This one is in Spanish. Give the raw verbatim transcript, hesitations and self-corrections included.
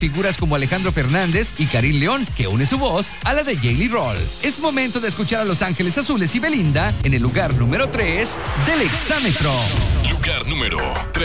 figuras como Alejandro Fernández y Karim León, que une su voz a la de Jelly Roll. Es momento de escuchar a Los Ángeles Azules y Belinda en el lugar número tres del Exámetro. Lugar número tres.